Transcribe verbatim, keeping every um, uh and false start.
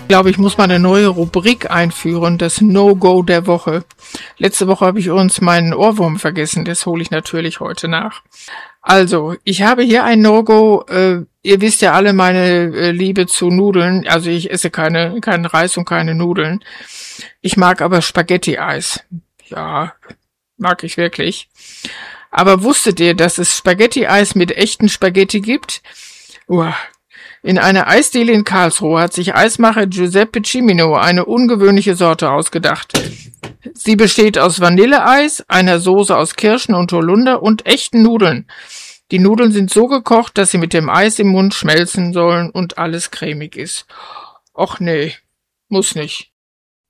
Ich glaube, ich muss mal eine neue Rubrik einführen, das No-Go der Woche. Letzte Woche habe ich uns meinen Ohrwurm vergessen, das hole ich natürlich heute nach. Also, ich habe hier ein No-Go, äh, ihr wisst ja alle meine äh, Liebe zu Nudeln, also ich esse keine, keinen Reis und keine Nudeln. Ich mag aber Spaghetti-Eis. Ja, mag ich wirklich. Aber wusstet ihr, dass es Spaghetti-Eis mit echten Spaghetti gibt? Uah. In einer Eisdiele in Karlsruhe hat sich Eismacher Giuseppe Cimino eine ungewöhnliche Sorte ausgedacht. Sie besteht aus Vanilleeis, einer Soße aus Kirschen und Holunder und echten Nudeln. Die Nudeln sind so gekocht, dass sie mit dem Eis im Mund schmelzen sollen und alles cremig ist. Och nee, muss nicht.